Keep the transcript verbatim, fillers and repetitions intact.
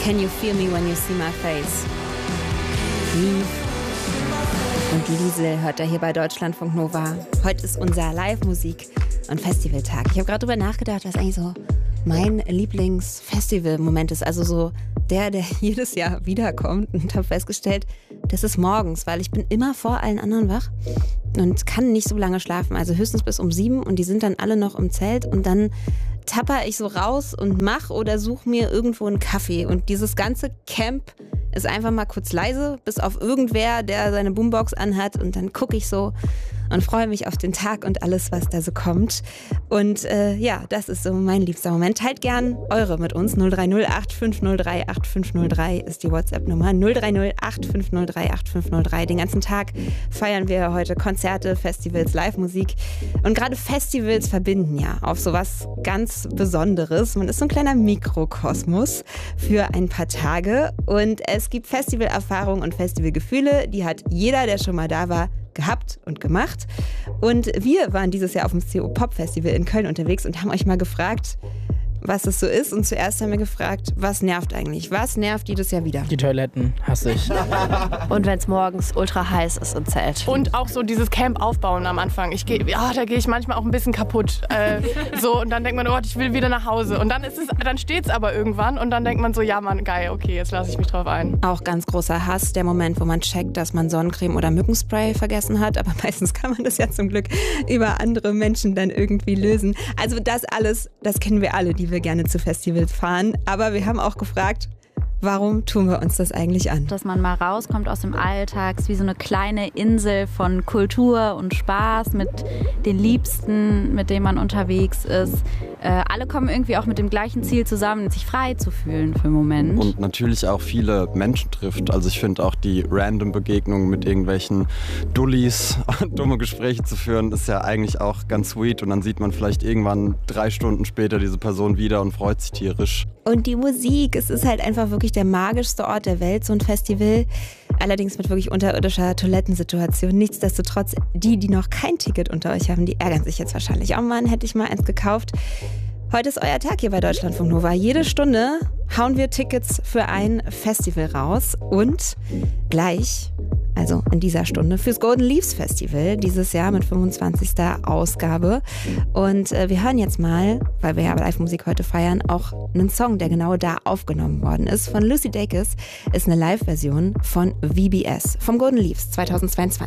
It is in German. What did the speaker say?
Can You Feel Me When You See My Face? Lief und Liesel hört er hier bei Deutschlandfunk Nova. Heute ist unser Live-Musik- und Festivaltag. Ich habe gerade drüber nachgedacht, was eigentlich so mein Lieblingsfestival-Moment ist. Also so der, der jedes Jahr wiederkommt, und habe festgestellt, das ist morgens, weil ich bin immer vor allen anderen wach und kann nicht so lange schlafen. Also höchstens bis um sieben, und die sind dann alle noch im Zelt, und dann tapper ich so raus und mach oder suche mir irgendwo einen Kaffee. Und dieses ganze Camp ist einfach mal kurz leise, bis auf irgendwer, der seine Boombox anhat, und dann gucke ich so und freue mich auf den Tag und alles, was da so kommt. Und äh, ja, das ist so mein liebster Moment. Teilt gern eure mit uns. null drei null acht fünf null drei acht fünf null drei ist die WhatsApp-Nummer. null drei null acht fünf null drei acht fünf null drei. Den ganzen Tag feiern wir heute Konzerte, Festivals, Live-Musik. Und gerade Festivals verbinden ja auf sowas ganz Besonderes. Man ist so ein kleiner Mikrokosmos für ein paar Tage. Und es gibt Festivalerfahrungen und Festivalgefühle. Die hat jeder, der schon mal da war, gehabt und gemacht. Und wir waren dieses Jahr auf dem C O Pop Festival in Köln unterwegs und haben euch mal gefragt, was es so ist. Und zuerst haben wir gefragt, was nervt eigentlich? Was nervt jedes Jahr wieder? Die Toiletten hasse ich. Und wenn es morgens ultra heiß ist im Zelt. Und auch so dieses Camp aufbauen am Anfang. Ich geh, ja, da gehe ich manchmal auch ein bisschen kaputt. Äh, so, und dann denkt man, oh Gott, ich will wieder nach Hause. Und dann, ist es, dann steht es aber irgendwann und dann denkt man so, ja Mann, geil, okay, jetzt lasse ich mich drauf ein. Auch ganz großer Hass, der Moment, wo man checkt, dass man Sonnencreme oder Mückenspray vergessen hat. Aber meistens kann man das ja zum Glück über andere Menschen dann irgendwie lösen. Also das alles, das kennen wir alle, die wir gerne zu Festivals fahren. Aber wir haben auch gefragt, warum tun wir uns das eigentlich an? Dass man mal rauskommt aus dem Alltag, ist wie so eine kleine Insel von Kultur und Spaß mit den Liebsten, mit denen man unterwegs ist. Äh, alle kommen irgendwie auch mit dem gleichen Ziel zusammen, sich frei zu fühlen für einen Moment. Und natürlich auch viele Menschen trifft. Also ich finde auch die random Begegnungen mit irgendwelchen Dullis, dumme Gespräche zu führen, ist ja eigentlich auch ganz sweet. Und dann sieht man vielleicht irgendwann drei Stunden später diese Person wieder und freut sich tierisch. Und die Musik, es ist halt einfach wirklich der magischste Ort der Welt, so ein Festival. Allerdings mit wirklich unterirdischer Toilettensituation. Nichtsdestotrotz, die, die noch kein Ticket unter euch haben, die ärgern sich jetzt wahrscheinlich. Oh Mann, hätte ich mal eins gekauft. Heute ist euer Tag hier bei Deutschlandfunk Nova. Jede Stunde hauen wir Tickets für ein Festival raus. Und gleich, also in dieser Stunde, fürs Golden Leaves Festival, dieses Jahr mit fünfundzwanzigster Ausgabe. Und äh, wir hören jetzt mal, weil wir ja Live-Musik heute feiern, auch einen Song, der genau da aufgenommen worden ist. Von Lucy Dacus, ist eine Live-Version von V B S vom Golden Leaves zweitausendzweiundzwanzig.